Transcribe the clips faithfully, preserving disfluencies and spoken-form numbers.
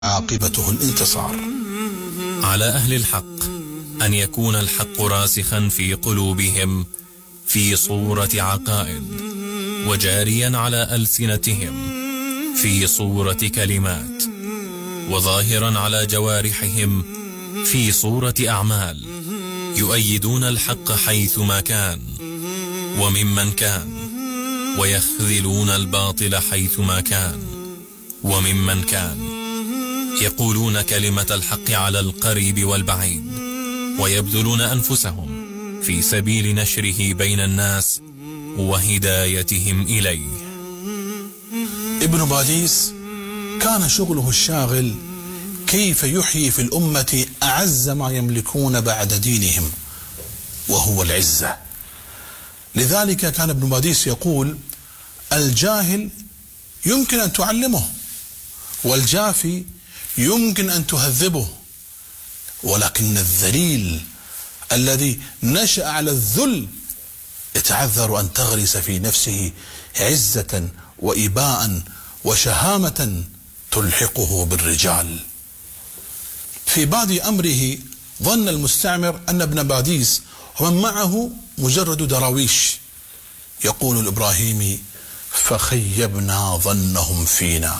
عاقبته الانتصار. على أهل الحق أن يكون الحق راسخا في قلوبهم في صورة عقائد، وجاريا على ألسنتهم في صورة كلمات، وظاهرا على جوارحهم في صورة أعمال، يؤيدون الحق حيثما كان وممن كان، ويخذلون الباطل حيثما كان وممن كان، يقولون كلمة الحق على القريب والبعيد، ويبذلون أنفسهم في سبيل نشره بين الناس وهدايتهم إليه. ابن باديس كان شغله الشاغل كيف يحيي في الأمة أعز ما يملكون بعد دينهم، وهو العزة. لذلك كان ابن باديس يقول: الجاهل يمكن أن تعلمه، والجافي يمكن أن تهذبه، ولكن الذليل الذي نشأ على الذل يتعذر أن تغرس في نفسه عزة وإباء وشهامة تلحقه بالرجال. في بادئ أمره ظن المستعمر أن ابن باديس ومن معه مجرد دراويش. يقول الإبراهيمي: فخيبنا ظنهم فينا.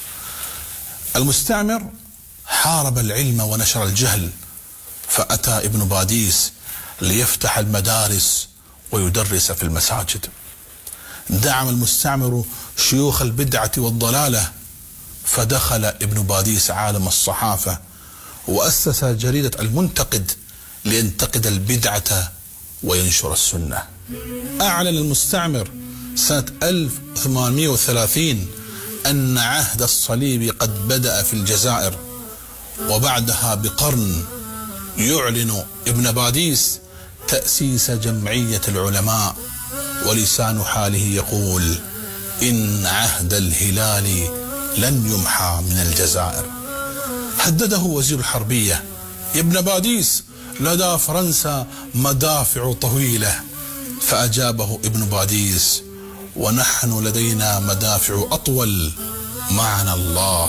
المستعمر حارب العلم ونشر الجهل، فأتى ابن باديس ليفتح المدارس ويدرس في المساجد. دعم المستعمر شيوخ البدعة والضلالة، فدخل ابن باديس عالم الصحافة وأسس جريدة المنتقد لينتقد البدعة وينشر السنة. أعلن المستعمر سنة ألف وثمانمئة وثلاثين أن عهد الصليب قد بدأ في الجزائر، وبعدها بقرن يعلن ابن باديس تأسيس جمعية العلماء، ولسان حاله يقول: إن عهد الهلال لن يمحى من الجزائر. هدده وزير الحربية: يا ابن باديس، لدى فرنسا مدافع طويلة. فأجابه ابن باديس: ونحن لدينا مدافع أطول، معنا الله.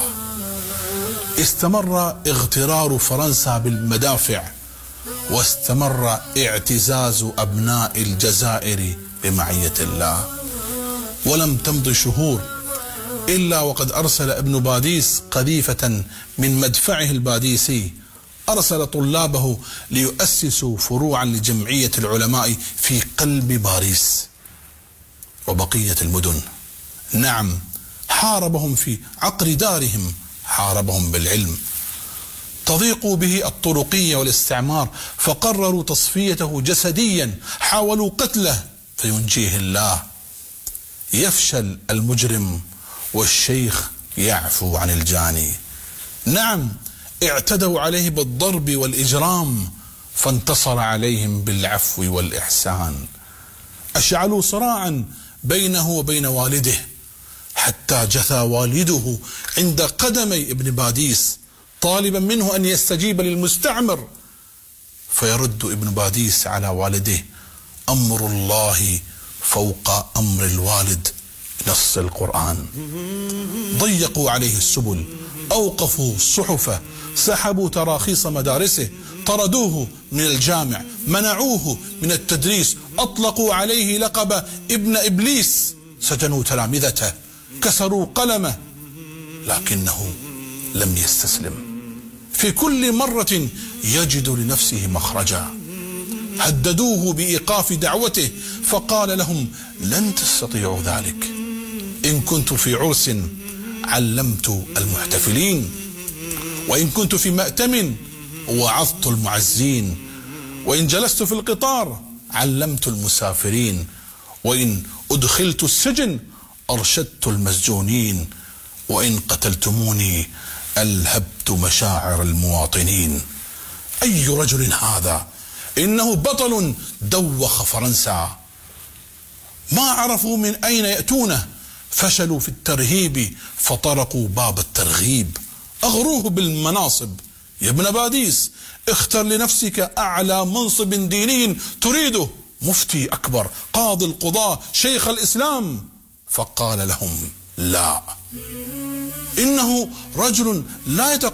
استمر اغترار فرنسا بالمدافع، واستمر اعتزاز أبناء الجزائر بمعية الله. ولم تمض شهور إلا وقد أرسل ابن باديس قذيفة من مدفعه الباديسي، أرسل طلابه ليؤسسوا فروعا لجمعية العلماء في قلب باريس وبقية المدن. نعم، حاربهم في عقر دارهم، حاربهم بالعلم. تضيق به الطرقية والاستعمار، فقرروا تصفيته جسديا، حاولوا قتله فينجيه الله. يفشل المجرم والشيخ يعفو عن الجاني. نعم، اعتدوا عليه بالضرب والإجرام، فانتصر عليهم بالعفو والإحسان. أشعلوا صراعا بينه وبين والده، حتى جثى والده عند قدمي ابن باديس طالبا منه أن يستجيب للمستعمر، فيرد ابن باديس على والده: أمر الله فوق أمر الوالد، نص القرآن. ضيقوا عليه السبل، أوقفوا الصحف، سحبوا تراخيص مدارسه، طردوه من الجامع، منعوه من التدريس، أطلقوا عليه لقب ابن إبليس، سجنوا تلامذته، كسروا قلمه، لكنه لم يستسلم. في كل مرة يجد لنفسه مخرجا. هددوه بإيقاف دعوته، فقال لهم: لن تستطيعوا ذلك. إن كنت في عرس علمت المحتفلين، وإن كنت في مأتم وعظت المعزين، وإن جلست في القطار علمت المسافرين، وإن أدخلت السجن أرشدت المسجونين، وإن قتلتموني ألهبت مشاعر المواطنين. أي رجل هذا؟ إنه بطل دوخ فرنسا. ما عرفوا من أين يأتونه، فشلوا في الترهيب فطرقوا باب الترغيب، أغروه بالمناصب. يا ابن باديس، اختر لنفسك أعلى منصب ديني تريده، مفتي أكبر، قاضي القضاة، شيخ الإسلام. فقال لهم: لا، إنه رجل لا يتقبل